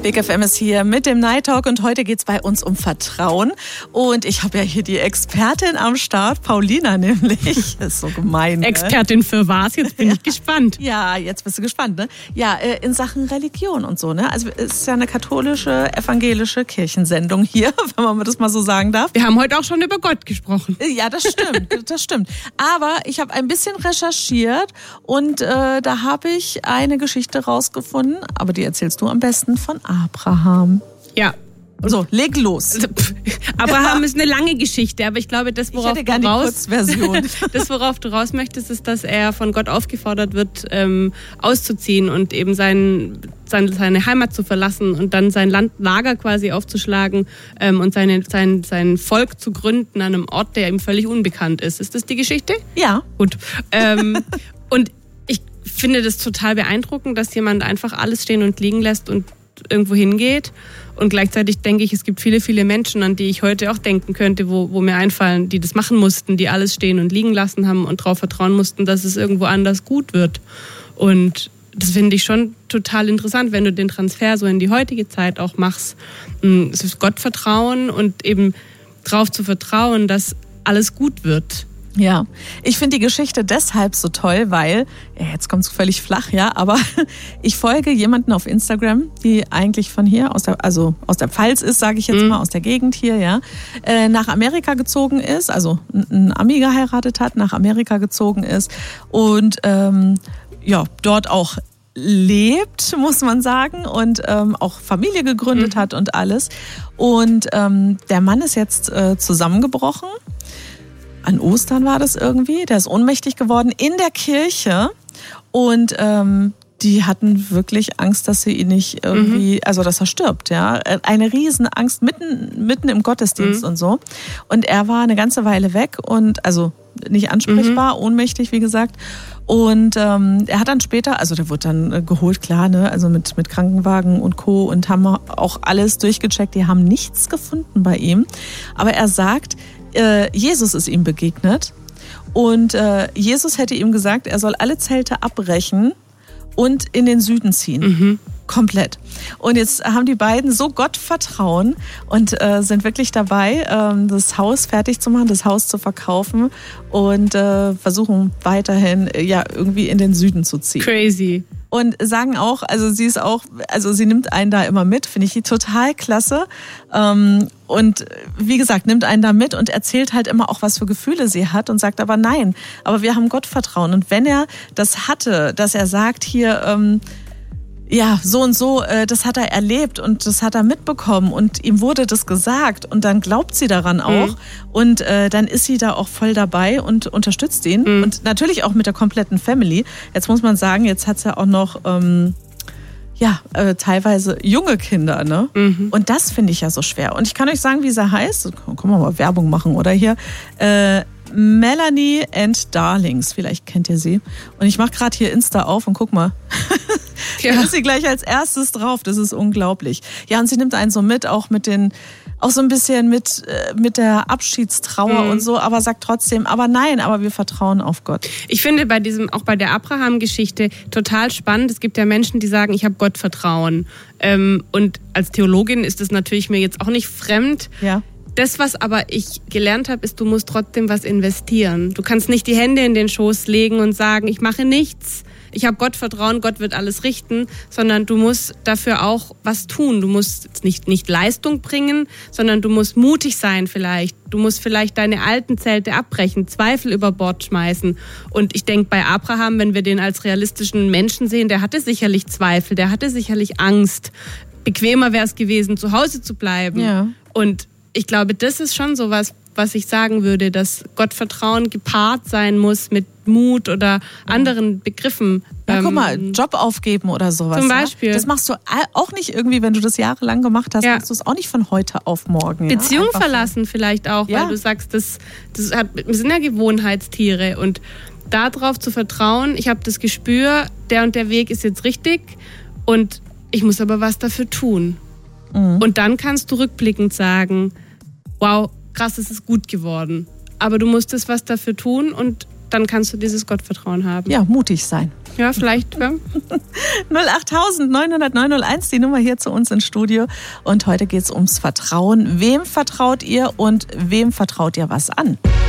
Big FM ist hier mit dem Night Talk und heute geht es bei uns um Vertrauen. Und ich habe ja hier die Expertin am Start, Paulina nämlich. Das ist so gemein. Ne? Expertin für was? Jetzt bin ich gespannt. Ja, jetzt bist du gespannt, ne? Ja, in Sachen Religion und so, ne? Also es ist ja eine katholische, evangelische Kirchensendung hier, wenn man das mal so sagen darf. Wir haben heute auch schon über Gott gesprochen. Ja, das stimmt. Aber ich habe ein bisschen recherchiert und da habe ich eine Geschichte rausgefunden, aber die erzählst du am besten von Abraham. Ja. So, leg los. Abraham ist eine lange Geschichte, aber ich glaube, das, worauf du raus möchtest, ist, dass er von Gott aufgefordert wird, auszuziehen und eben seine Heimat zu verlassen und dann sein Landlager quasi aufzuschlagen und sein Volk zu gründen an einem Ort, der ihm völlig unbekannt ist. Ist das die Geschichte? Ja. Gut. Und ich finde das total beeindruckend, dass jemand einfach alles stehen und liegen lässt und irgendwo hingeht. Und gleichzeitig denke ich, es gibt viele, viele Menschen, an die ich heute auch denken könnte, wo mir einfallen, die das machen mussten, die alles stehen und liegen lassen haben und darauf vertrauen mussten, dass es irgendwo anders gut wird. Und das finde ich schon total interessant, wenn du den Transfer so in die heutige Zeit auch machst. Es ist Gottvertrauen und eben darauf zu vertrauen, dass alles gut wird. Ja, ich finde die Geschichte deshalb so toll, weil, jetzt kommt es völlig flach, ja, aber ich folge jemanden auf Instagram, die eigentlich von hier, aus der Pfalz ist, sage ich jetzt mal, aus der Gegend hier, ja, nach Amerika gezogen ist, also einen Ami geheiratet hat, nach Amerika gezogen ist und dort auch lebt, muss man sagen, und auch Familie gegründet hat und alles. Und der Mann ist jetzt zusammengebrochen. An Ostern war das irgendwie. Der ist ohnmächtig geworden in der Kirche. Und die hatten wirklich Angst, dass sie ihn nicht irgendwie, also dass er stirbt, ja. Eine Riesenangst mitten im Gottesdienst und so. Und er war eine ganze Weile weg und also nicht ansprechbar, ohnmächtig, wie gesagt. Und er hat dann später, also der wurde dann geholt, klar, ne, also mit Krankenwagen und Co. und haben auch alles durchgecheckt. Die haben nichts gefunden bei ihm. Aber er sagt, Jesus ist ihm begegnet und Jesus hätte ihm gesagt, er soll alle Zelte abbrechen und in den Süden ziehen. Komplett. Und jetzt haben die beiden so Gottvertrauen und sind wirklich dabei, das Haus fertig zu machen, das Haus zu verkaufen und versuchen weiterhin irgendwie in den Süden zu ziehen. Crazy. Und sagen auch, sie nimmt einen da immer mit, finde ich total klasse. Und wie gesagt, nimmt einen da mit und erzählt halt immer auch, was für Gefühle sie hat und sagt aber nein, aber wir haben Gottvertrauen. Und wenn er das hatte, dass er sagt hier, so und so, das hat er erlebt und das hat er mitbekommen und ihm wurde das gesagt und dann glaubt sie daran auch und dann ist sie da auch voll dabei und unterstützt ihn und natürlich auch mit der kompletten Family. Jetzt muss man sagen, jetzt hat es ja auch noch teilweise junge Kinder, ne? Und das finde ich ja so schwer. Und ich kann euch sagen, wie sie heißt. Können wir mal Werbung machen, oder hier? Melanie and Darlings, vielleicht kennt ihr sie. Und ich mache gerade hier Insta auf und guck mal. Da ist sie gleich als erstes drauf, das ist unglaublich. Ja, und sie nimmt einen so mit, auch so ein bisschen mit der Abschiedstrauer und so, aber sagt trotzdem, aber wir vertrauen auf Gott. Ich finde auch bei der Abraham-Geschichte total spannend. Es gibt ja Menschen, die sagen, ich habe Gottvertrauen. Und als Theologin ist das natürlich mir jetzt auch nicht fremd. Ja. Das, was aber ich gelernt habe, ist, du musst trotzdem was investieren. Du kannst nicht die Hände in den Schoß legen und sagen, ich mache nichts, ich habe Gottvertrauen, Gott wird alles richten, sondern du musst dafür auch was tun. Du musst nicht Leistung bringen, sondern du musst mutig sein vielleicht. Du musst vielleicht deine alten Zelte abbrechen, Zweifel über Bord schmeißen. Und ich denke, bei Abraham, wenn wir den als realistischen Menschen sehen, der hatte sicherlich Zweifel, der hatte sicherlich Angst. Bequemer wäre es gewesen, zu Hause zu bleiben. Ja. Und ich glaube, das ist schon sowas, was ich sagen würde, dass Gottvertrauen gepaart sein muss mit Mut oder anderen Begriffen. Ja, guck mal, Job aufgeben oder sowas. Zum Beispiel. Ja? Das machst du auch nicht irgendwie, wenn du das jahrelang gemacht hast, machst du es auch nicht von heute auf morgen. Beziehung verlassen vielleicht auch, weil du sagst, wir sind ja Gewohnheitstiere und darauf zu vertrauen, ich habe das Gespür, der und der Weg ist jetzt richtig und ich muss aber was dafür tun. Und dann kannst du rückblickend sagen, wow, krass, es ist gut geworden. Aber du musstest was dafür tun und dann kannst du dieses Gottvertrauen haben. Ja, mutig sein. Ja, vielleicht. Ja. 08000 900 901, die Nummer hier zu uns ins Studio. Und heute geht es ums Vertrauen. Wem vertraut ihr und wem vertraut ihr was an?